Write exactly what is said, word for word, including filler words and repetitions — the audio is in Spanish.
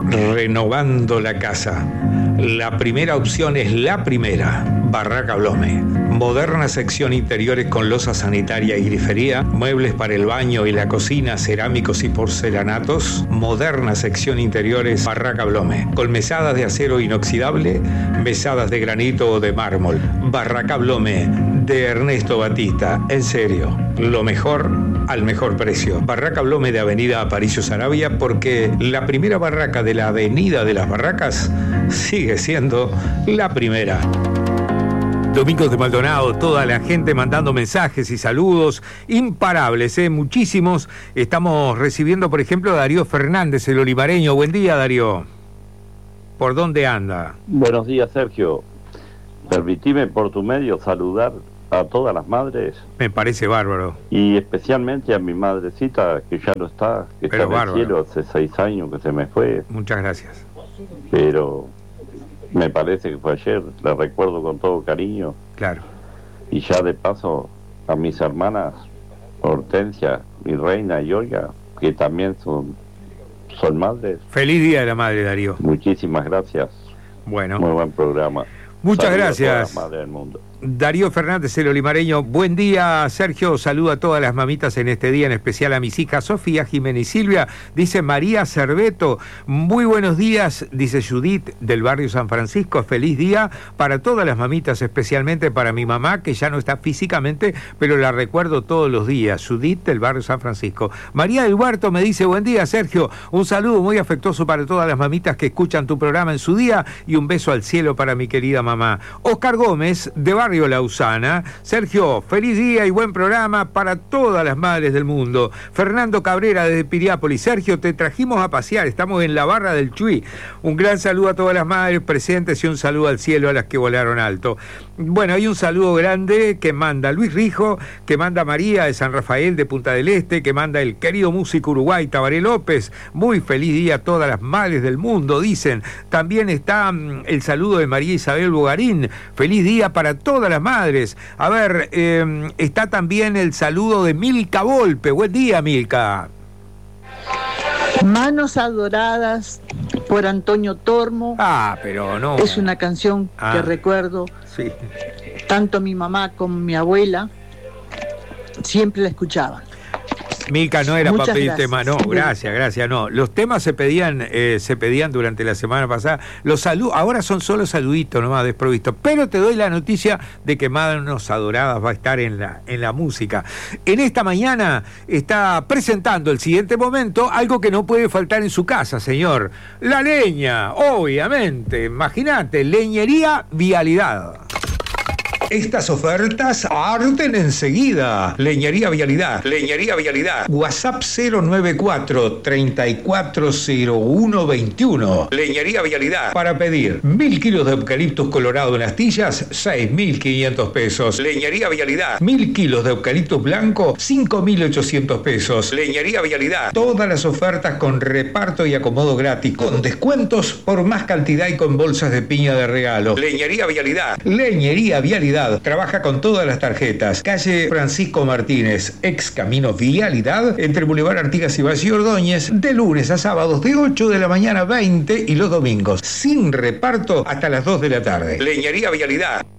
renovando la casa. La primera opción es la primera, Barraca Blome. Moderna sección interiores con losa sanitaria y grifería, muebles para el baño y la cocina, cerámicos y porcelanatos. Moderna sección interiores, Barraca Blome. Con mesadas de acero inoxidable, mesadas de granito o de mármol. Barraca Blome, de Ernesto Batista. En serio, lo mejor al mejor precio. Barraca Blome de Avenida Aparicio Saravia, porque la primera barraca de la Avenida de las Barracas sigue siendo la primera. Domingos de Maldonado, toda la gente mandando mensajes y saludos imparables, ¿eh? Muchísimos. Estamos recibiendo, por ejemplo, a Darío Fernández, el olivareño. Buen día, Darío. ¿Por dónde anda? Buenos días, Sergio. Permitime por tu medio saludar a todas las madres. Me parece bárbaro. Y especialmente a mi madrecita, que ya no está, que Pero está en el bárbaro. cielo, hace seis años que se me fue. Muchas gracias. Pero me parece que fue ayer, la recuerdo con todo cariño. Claro. Y ya de paso a mis hermanas Hortensia, mi reina y Olga, que también son, son madres. Feliz Día de la Madre, Darío. Muchísimas gracias. Bueno. Muy buen programa. Muchas Saludos gracias. a todas las madres del mundo. Darío Fernández, el olimareño. Buen día, Sergio. Saludo a todas las mamitas en este día, en especial a mis hijas Sofía, Jimena y Silvia. Dice María Cerveto. Muy buenos días, dice Judith, del barrio San Francisco. Feliz día para todas las mamitas, especialmente para mi mamá, que ya no está físicamente, pero la recuerdo todos los días. Judith, del barrio San Francisco. María del Huerto me dice, buen día, Sergio. Un saludo muy afectuoso para todas las mamitas que escuchan tu programa en su día y un beso al cielo para mi querida mamá. Oscar Gómez, de barrio Lausana. Sergio, feliz día y buen programa para todas las madres del mundo. Fernando Cabrera, desde Piriápolis. Sergio, te trajimos a pasear, estamos en la barra del Chuy. Un gran saludo a todas las madres presentes y un saludo al cielo a las que volaron alto. Bueno, hay un saludo grande que manda Luis Rijo, que manda María de San Rafael de Punta del Este, que manda el querido músico uruguay Tabaré López. Muy feliz día a todas las madres del mundo, dicen. También está um, el saludo de María Isabel Bogarín. Feliz día para todas las madres. A ver, eh, está también el saludo de Milka Volpe. Buen día, Milka. Manos adoradas por Antonio Tormo. Ah, pero no. Es una canción ah, que recuerdo. Sí. Tanto mi mamá como mi abuela siempre la escuchaban. Milka, no era Muchas para pedir gracias. tema, no, gracias, gracias, no. Los temas se pedían, eh, se pedían durante la semana pasada. Los saludos, ahora son solo saluditos nomás desprovistos, pero te doy la noticia de que Manos Adoradas va a estar en la, en la música. En esta mañana está presentando el siguiente momento algo que no puede faltar en su casa, señor. La leña, obviamente, imagínate, leñería Vialidad. Estas ofertas arden enseguida. Leñería Vialidad. Leñería Vialidad. WhatsApp cero nueve cuatro, treinta y cuatro cero uno veintiuno. Leñería Vialidad. Para pedir mil kilos de eucaliptus colorado en astillas, seis mil quinientos pesos. Leñería Vialidad. Mil kilos de eucaliptus blanco, cinco mil ochocientos pesos. Leñería Vialidad. Todas las ofertas con reparto y acomodo gratis, con descuentos por más cantidad y con bolsas de piña de regalo. Leñería Vialidad. Leñería Vialidad. Trabaja con todas las tarjetas. Calle Francisco Martínez, ex Camino Vialidad, entre Boulevard Artigas y Valle Ordóñez, de lunes a sábados de ocho de la mañana a veinte y los domingos, sin reparto hasta las dos de la tarde. Leñería Vialidad.